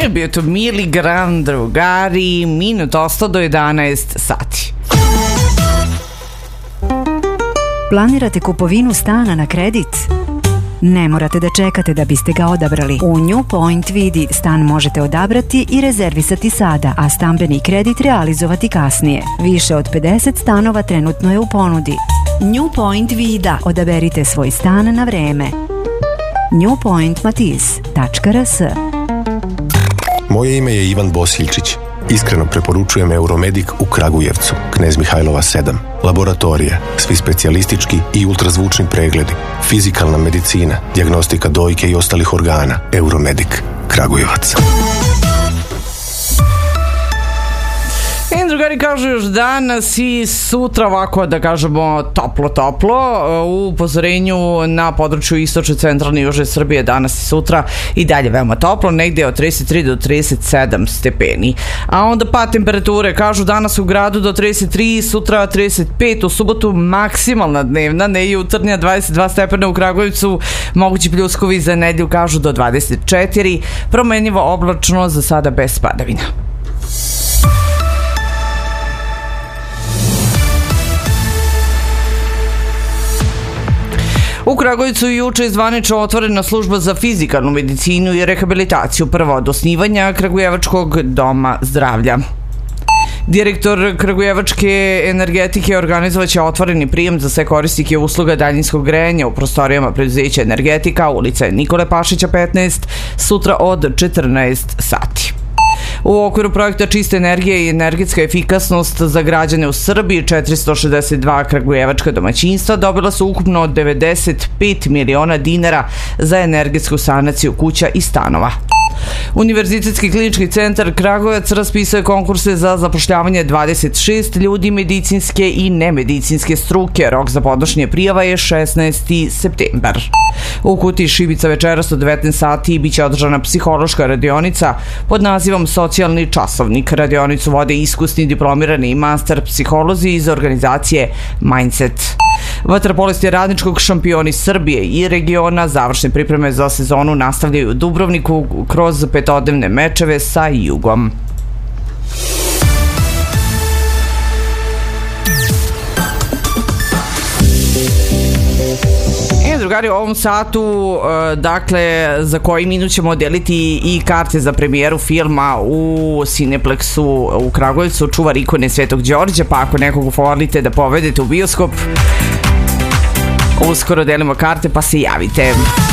Bio to Mili Gran, drugari, minut ostao do 11 sati. Planirate kupovinu stana na kredit? Ne morate da čekate da biste ga odabrali. U New Point Vidi stan možete odabrati i rezervisati sada, a stambeni kredit realizovati kasnije. Više od 50 stanova trenutno je u ponudi. New Point Vida. Odaberite svoj stan na vreme. newpointmatiz.rs. Moje ime je Ivan Bosiljčić. Iskreno preporučujem Euromedik u Kragujevcu, Knez Mihajlova 7. Laboratorije, svi specijalistički i ultrazvučni pregledi, fizikalna medicina, dijagnostika dojke i ostalih organa. Euromedik, Kragujevac. I drugari kažu još danas i sutra ovako da kažemo toplo u upozorenju na području istočne, centralne i južne Srbije danas i sutra i dalje veoma toplo, negde od 33 do 37 stepeni. A onda pad temperature, kažu danas u gradu do 33, sutra 35, u subotu maksimalna dnevna, ne jutarnja 22 stepena u Kragujevcu, mogući pljuskovi za nedelju kažu do 24, promenljivo oblačno za sada bez padavina. U Kragujevcu je juče zvanično otvorena služba za fizikalnu medicinu i rehabilitaciju, prva od osnivanja Kragujevačkog doma zdravlja. Direktor Kragujevačke energetike organizovaće otvoreni prijem za sve korisnike usluga daljinskog grejanja u prostorijama preduzeća Energetika, ulica Nikole Pašića 15, sutra od 14 sati. U okviru projekta Čista energija i energetska efikasnost za građane u Srbiji, 462 kragujevačka domaćinstva dobila su ukupno 95 miliona dinara za energetsku sanaciju kuća i stanova. Univerzitetski klinički centar Kragujevac raspisuje konkurse za zapošljavanje 26 ljudi medicinske i nemedicinske struke. Rok za podnošenje prijava je 16. septembar. U Kutiji Šibica večeras od 19 sati biće održana psihološka radionica pod nazivom Socijalni časovnik. Radionicu vode iskusni diplomirani i master psiholozi iz organizacije Mindset. Vaterpolisti radničkog šampioni Srbije i regiona završne pripreme za sezonu nastavljaju u Dubrovniku kroz petodnevne mečeve sa Jugom. Drugari, u ovom satu, dakle, za koji minut ćemo deliti i karte za premijeru filma u Cineplexu u Kragujevcu, Čuvar ikone Svetog Đorđa, pa ako nekog volite da povedete u bioskop, uskoro delimo karte, pa se javite.